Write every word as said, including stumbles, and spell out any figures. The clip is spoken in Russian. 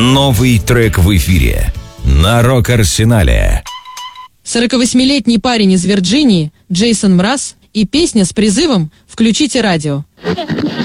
Новый трек в эфире на Рок-Арсенале. сорокавосьмилетний парень из Вирджинии Джейсон Мраз и песня с призывом «Включите радио».